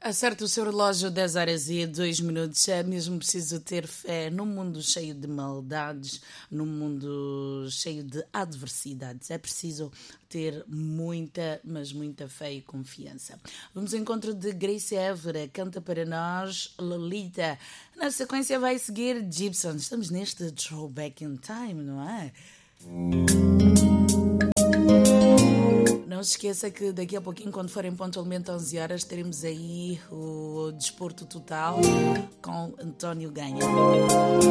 Acerta o seu relógio 10 horas e 2 minutos. É mesmo preciso ter fé num mundo cheio de maldades, num mundo cheio de adversidades. É preciso ter muita, mas muita fé e confiança. Vamos ao encontro de Grace Évora, canta para nós Lolita. Na sequência vai seguir Gibson. Estamos neste Throwback in Time, não é? Não se esqueça que daqui a pouquinho, quando forem pontualmente 11 horas, teremos aí o Desporto Total com António Ganha.